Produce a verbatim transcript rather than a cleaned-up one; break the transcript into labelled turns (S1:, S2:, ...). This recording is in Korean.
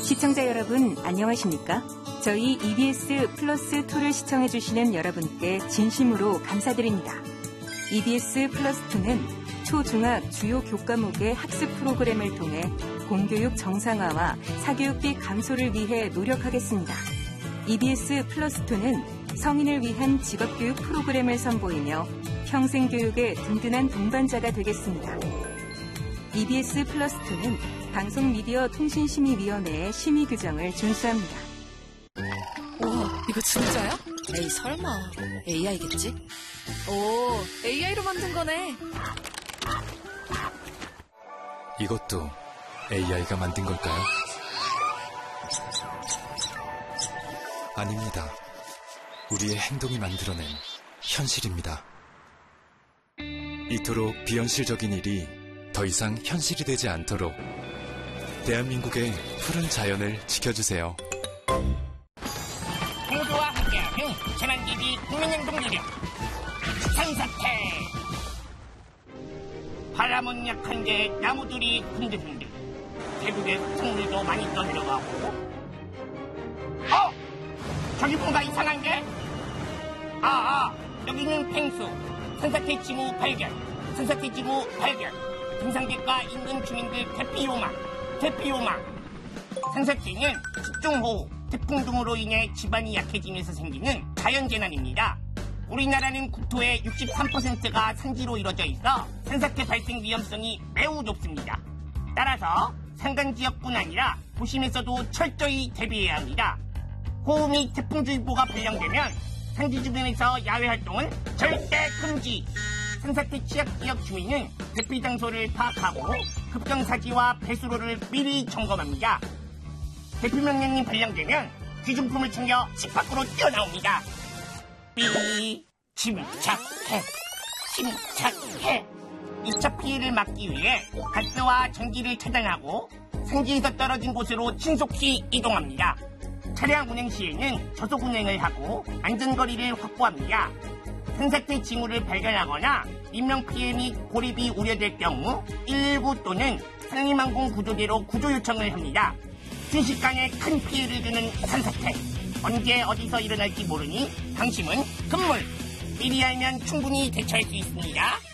S1: 시청자 여러분, 안녕하십니까? 저희 이비에스 플러스 이를 시청해주시는 여러분께 진심으로 감사드립니다. 이비에스 플러스 이는 초중학 주요 교과목의 학습 프로그램을 통해 공교육 정상화와 사교육비 감소를 위해 노력하겠습니다. 이비에스 플러스 이는 성인을 위한 직업교육 프로그램을 선보이며 평생교육의 든든한 동반자가 되겠습니다. 이비에스 플러스 이는 방송미디어통신심의위원회의 심의 규정을 준수합니다.
S2: 우와, 이거 진짜야? 에이, 설마. 에이아이겠지? 오, 에이아이로 만든 거네.
S3: 이것도 에이아이가 만든 걸까요? 아닙니다. 우리의 행동이 만들어낸 현실입니다. 이토록 비현실적인 일이 더 이상 현실이 되지 않도록 대한민국의 푸른 자연을 지켜주세요.
S4: 모두와 함께하는 재난기비 국민행동유령 산사태. 바람은 약한데 나무들이 흔들흔들. 태국의 흙탕물도 많이 떠내려가고. 어? 저기 뭔가 이상한 게? 아, 아, 여기는 펭수. 산사태 징후 발견. 산사태 징후 발견. 등산객과 인근 주민들 대피 요망. 대피 요망. 산사태는 집중호우, 태풍 등으로 인해 지반이 약해지면서 생기는 자연재난입니다. 우리나라는 국토의 육십삼 퍼센트가 산지로 이루어져 있어 산사태 발생 위험성이 매우 높습니다. 따라서 산간지역뿐 아니라 도심에서도 철저히 대비해야 합니다. 호우 및 태풍주의보가 발령되면 산지 주변에서 야외 활동은 절대 금지. 산사태 취약지역 주민은 대피 장소를 파악하고 급경사지와 배수로를 미리 점검합니다. 대피 명령이 발령되면 귀중품을 챙겨 집 밖으로 뛰어나옵니다. 삐, 침착해, 침착해. 이 차 피해를 막기 위해 가스와 전기를 차단하고 산지에서 떨어진 곳으로 신속히 이동합니다. 차량 운행 시에는 저속 운행을 하고 안전거리를 확보합니다. 산사태 징후를 발견하거나 인명피해 및 고립이 우려될 경우 일일구 또는 산림항공 구조대로 구조 요청을 합니다. 순식간에 큰 피해를 주는 산사태. 언제 어디서 일어날지 모르니 당신은 금물. 미리 알면 충분히 대처할 수 있습니다.